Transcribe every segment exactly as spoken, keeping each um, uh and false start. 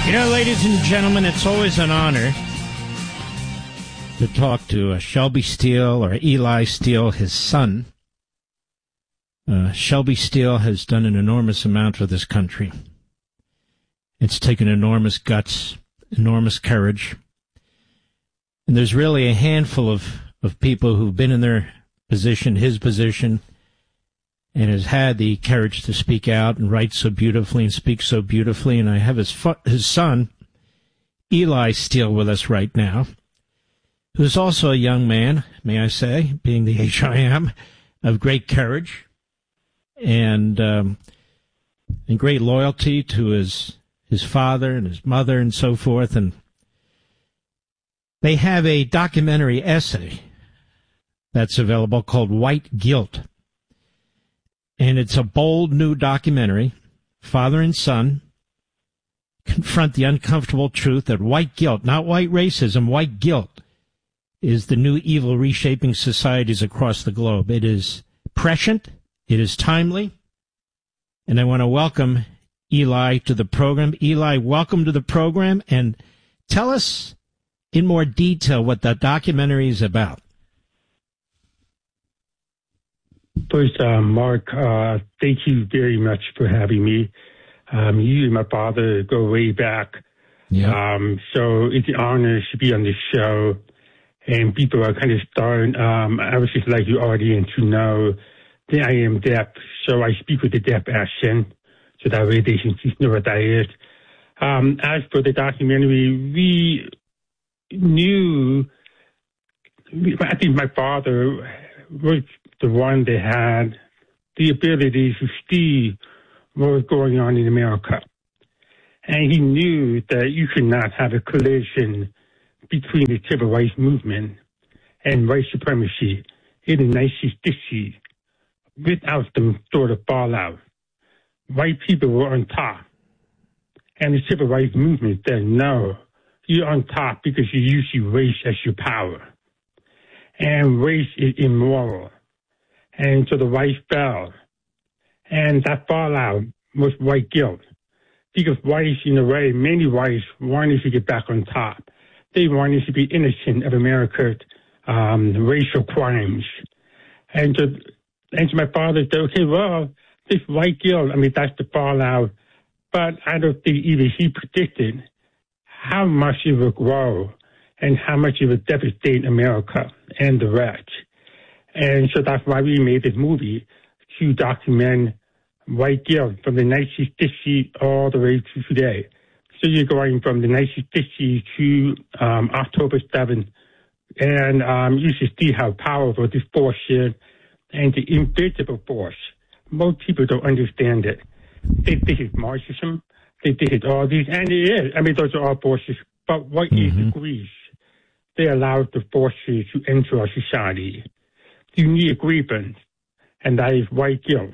You know, ladies and gentlemen, it's always an honor to talk to uh, Shelby Steele or Eli Steele, his son. Uh, Shelby Steele has done an enormous amount for this country. It's taken enormous guts, enormous courage. And there's really a handful of, of people who've been in their position, his position, and has had the courage to speak out and write so beautifully and speak so beautifully. And I have his fu- his son, Eli Steele, with us right now, who's also a young man, may I say, being the age I am, of great courage and um, and great loyalty to his his father and his mother and so forth. And they have a documentary essay that's available called White Guilt. And it's a bold new documentary. Father and son confront the uncomfortable truth that white guilt, not white racism, white guilt, is the new evil reshaping societies across the globe. It is prescient. It is timely. And I want to welcome Eli to the program. Eli, welcome to the program. And tell us in more detail what the documentary is about. First, uh, Mark, uh, thank you very much for having me. Um, you and my father go way back. Yeah. Um, so it's an honor to be on this show. And people are kind of starting. Um, I would just like your audience to know that I am deaf, so I speak with a deaf accent, so that way they can just know what that is. Um, as for the documentary, we knew, I think my father was the one that had the ability to see what was going on in America. And he knew that you could not have a collision between the civil rights movement and white supremacy in the nineteen sixties without some sort of fallout. White people were on top. And the civil rights movement said, no, you're on top because you use your race as your power. And race is immoral. And so the whites fell. And that fallout was white guilt. Because whites, in a way, many whites wanted to get back on top. They wanted to be innocent of America's um, racial crimes. And so, and so my father said, okay, well, this white guilt, I mean, that's the fallout. But I don't think even he predicted how much it would grow and how much it would devastate America and the rest. And so that's why we made this movie, to document white guilt from the nineteen sixties all the way to today. So you're going from the nineteen sixties to um, October seventh, and um, you should see how powerful this force is and the invisible force. Most people don't understand it. They think it's Marxism. They think it's all these, and it is. I mean, those are all forces. But what mm-hmm. is degrees? They allow the forces to enter our society. You need a grievance, and that is white guilt.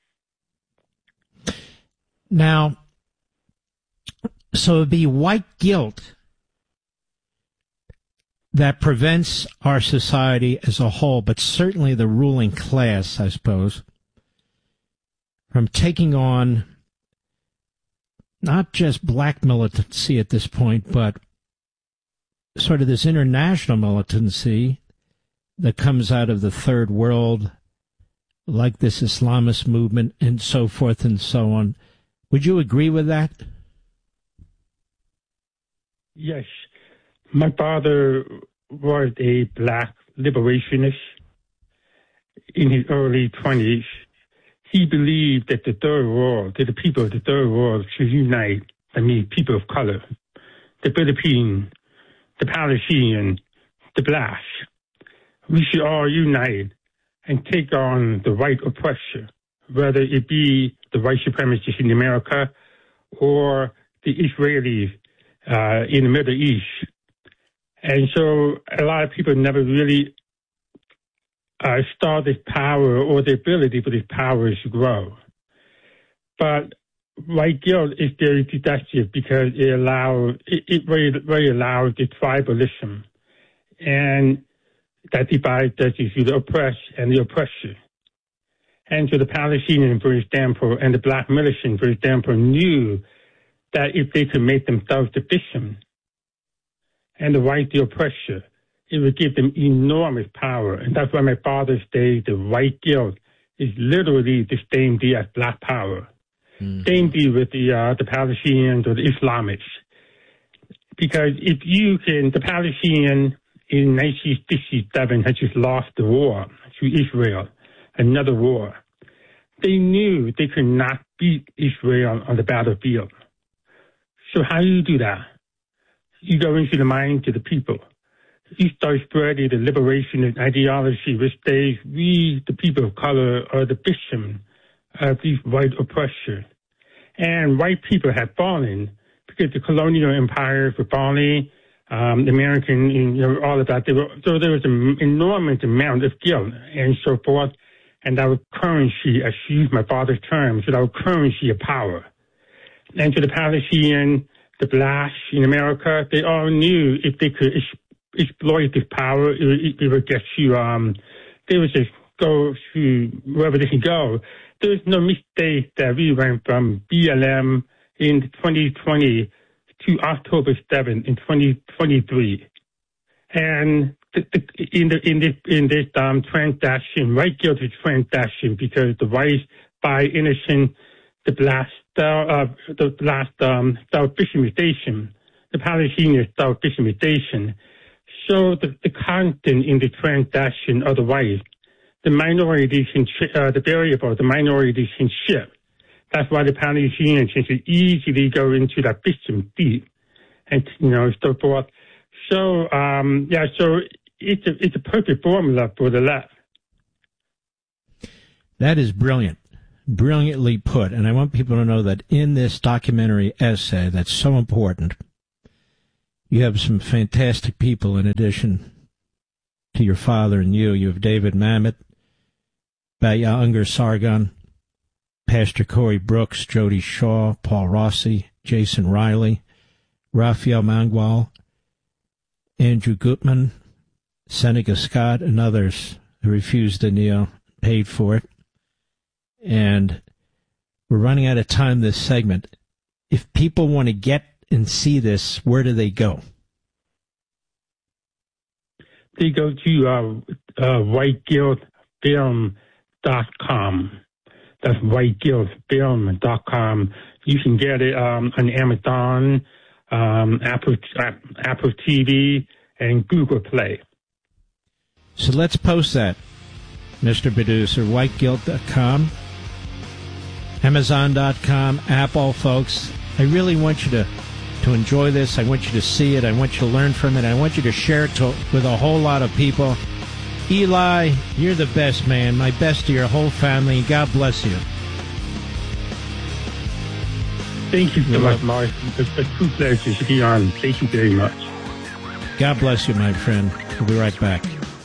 Now, so it'd be white guilt that prevents our society as a whole, but certainly the ruling class, I suppose, from taking on not just black militancy at this point, but sort of this international militancy that comes out of the third world, like this Islamist movement and so forth and so on. Would you agree with that? Yes. My father was a black liberationist in his early twenties. He believed that the third world, that the people of the third world should unite, I mean, people of color, the Philippines, the Palestinian, the blacks. We should all unite and take on the white oppressor, whether it be the white supremacists in America or the Israelis uh, in the Middle East. And so a lot of people never really uh, saw this power or the ability for this power to grow. But white guilt is very deductive because it allows, it, it very, very allows the tribalism and that divides us into the oppressed and the oppressor. And so the Palestinian, for example, and the black militant, for example, knew that if they could make themselves the victim and the white the oppressor, it would give them enormous power. And that's why my father says the white guilt is literally the same deal as black power. Mm. Same deal with the uh, the Palestinians or the Islamists. Because if you can, the Palestinians in nineteen sixty-seven had just lost the war to Israel, another war. They knew they could not beat Israel on the battlefield. So how do you do that? You go into the minds of the people. You start spreading the liberation ideology, which says we, the people of color, are the victim of these white oppressors. And white people have fallen because the colonial empires were falling, um, the American, you know, all of that. They were, so there was an enormous amount of guilt and so forth. And our currency, as to use my father's terms, was our currency of power. And to the Palestinians, the blacks in America, they all knew if they could ex- exploit this power, it would, it would get to, um, they would just go to wherever they can go. There was no mistake that we went from B L M in twenty twenty to October seventh in twenty twenty-three. And the, the, in, the, in this, in this um, transaction, white guilt is transaction because the whites buy innocent, the blacks Uh, the last um, self-victimization, the Palestinian self-victimization. So the, the constant in the transaction of the whites, the minorities can, uh, the variable, the minorities can shift. That's why the Palestinians can easily go into that victim deep, and you know, so forth. So um, yeah, so it's a it's a perfect formula for the left. That is brilliant. Brilliantly put, and I want people to know that in this documentary essay that's so important, you have some fantastic people in addition to your father and you. You have David Mamet, Baya Unger Sargon, Pastor Corey Brooks, Jody Shaw, Paul Rossi, Jason Riley, Raphael Mangwal, Andrew Gutman, Seneca Scott, and others who refused to kneel, paid for it. And we're running out of time this segment. If people want to get and see this, where do they go? They go to uh, uh, white guilt film dot com. That's white guilt film dot com. You can get it um, on Amazon, um, Apple, uh, Apple T V, and Google Play. So let's post that, Mister Producer. white guilt dot com. Amazon dot com, Apple, folks. I really want you to, to enjoy this. I want you to see it. I want you to learn from it. I want you to share it to, with a whole lot of people. Eli, you're the best, man. My best to your whole family. God bless you. Thank you so you're much, Mark. It's a true pleasure to be on. Thank you very much. God bless you, my friend. We'll be right back.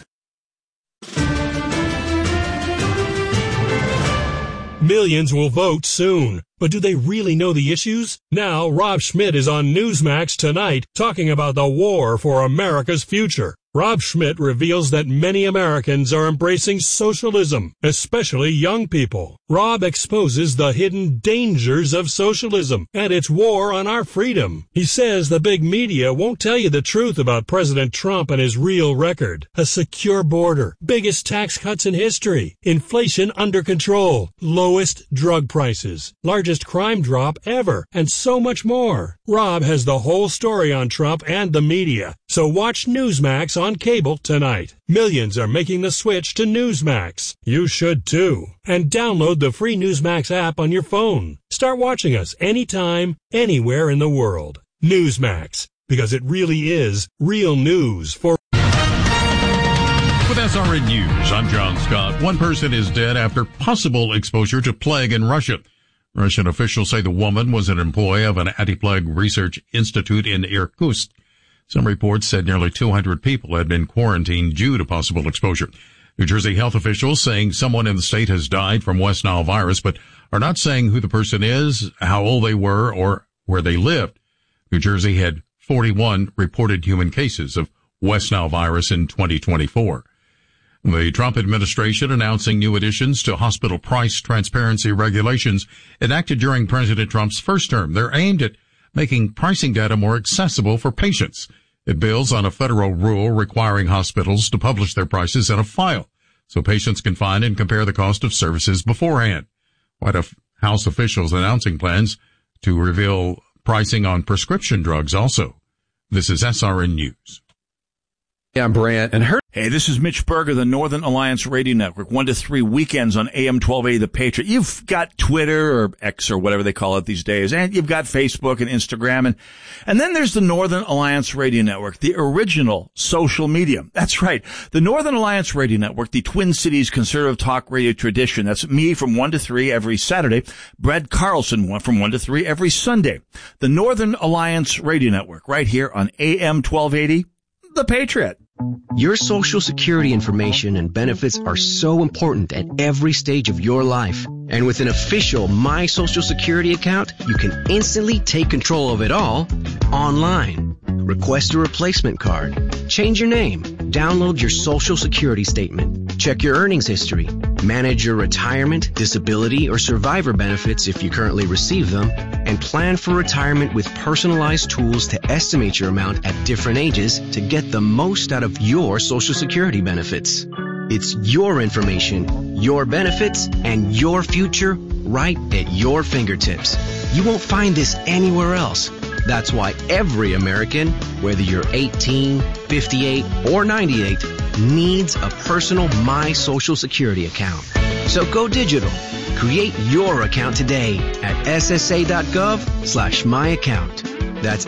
Millions will vote soon. But do they really know the issues? Now, Rob Schmitt is on Newsmax tonight talking about the war for America's future. Rob Schmitt reveals that many Americans are embracing socialism, especially young people. Rob exposes the hidden dangers of socialism and its war on our freedom. He says the big media won't tell you the truth about President Trump and his real record. A secure border, biggest tax cuts in history, inflation under control, lowest drug prices, largest crime drop ever, and so much more. Rob has the whole story on Trump and the media, so watch Newsmax on cable tonight. Millions are making the switch to Newsmax. You should too. And download the free Newsmax app on your phone. Start watching us anytime, anywhere in the world. Newsmax, because it really is real news for... With S R N News, I'm John Scott. One person is dead after possible exposure to plague in Russia. Russian officials say the woman was an employee of an anti-plague research institute in Irkutsk. Some reports said nearly two hundred people had been quarantined due to possible exposure. New Jersey health officials saying someone in the state has died from West Nile virus, but are not saying who the person is, how old they were, or where they lived. New Jersey had forty-one reported human cases of West Nile virus in twenty twenty-four. The Trump administration announcing new additions to hospital price transparency regulations enacted during President Trump's first term. They're aimed at making pricing data more accessible for patients. It builds on a federal rule requiring hospitals to publish their prices in a file so patients can find and compare the cost of services beforehand. White House officials announcing plans to reveal pricing on prescription drugs also. This is S R N News. Yeah, I'm Brant, and her. Hey, this is Mitch Berger, the Northern Alliance Radio Network, one to three weekends on A M twelve eighty The Patriot. You've got Twitter or X or whatever they call it these days, and you've got Facebook and Instagram, and and then there's the Northern Alliance Radio Network, the original social media. That's right, the Northern Alliance Radio Network, the Twin Cities conservative talk radio tradition. That's me from one to three every Saturday, Brad Carlson from one to three every Sunday. The Northern Alliance Radio Network, right here on A M twelve eighty The Patriot. Your Social Security information and benefits are so important at every stage of your life. And with an official My Social Security account, you can instantly take control of it all online. Request a replacement card, change your name, download your Social Security statement, check your earnings history, manage your retirement, disability, or survivor benefits if you currently receive them, and plan for retirement with personalized tools to estimate your amount at different ages to get the most out of your Social Security benefits. It's your information, your benefits, and your future right at your fingertips. You won't find this anywhere else. That's why every American, whether you're eighteen, fifty-eight, or ninety-eight, needs a personal My Social Security account. So go digital. Create your account today at ssa.gov slash my account. That's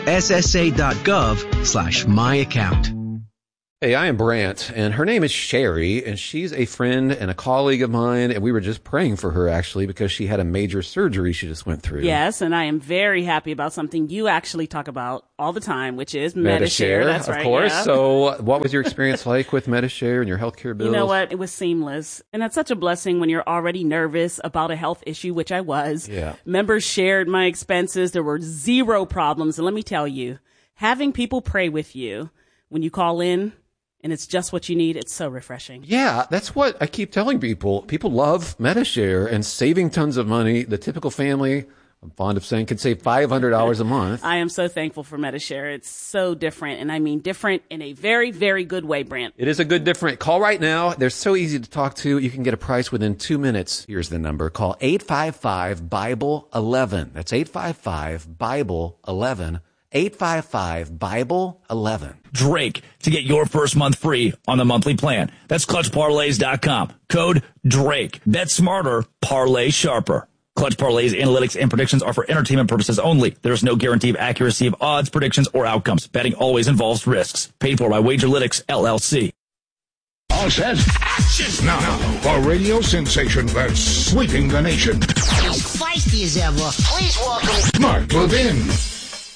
ssa.gov slash my account. Hey, I am Brant, and her name is Sherry, and she's a friend and a colleague of mine, and we were just praying for her, actually, because she had a major surgery she just went through. Yes, and I am very happy about something you actually talk about all the time, which is Medi-Share. Medi-Share, That's of right, course. yeah. So what was your experience like with Medi-Share and your healthcare bills? You know what? It was seamless. And that's such a blessing when you're already nervous about a health issue, which I was. Yeah. Members shared my expenses. There were zero problems. And let me tell you, having people pray with you when you call in, and it's just what you need, it's so refreshing. Yeah, that's what I keep telling people. People love Medi-Share and saving tons of money. The typical family, I'm fond of saying, can save five hundred dollars a month. I am so thankful for Medi-Share. It's so different, and I mean different in a very, very good way, Brant. It is a good different. Call right now. They're so easy to talk to. You can get a price within two minutes. Here's the number. Call eight five five, Bible eleven. That's eight five five, Bible eleven. eight five five, Bible eleven. Drake to get your first month free on the monthly plan. That's clutch parlays dot com. Code Drake. Bet smarter, parlay sharper. Clutch Parlays analytics and predictions are for entertainment purposes only. There is no guarantee of accuracy of odds, predictions, or outcomes. Betting always involves risks. Paid for by Wagerlytics, L L C. All set. Action. Now, for radio sensation that's sweeping the nation. As feisty as ever, please welcome Mark Levin.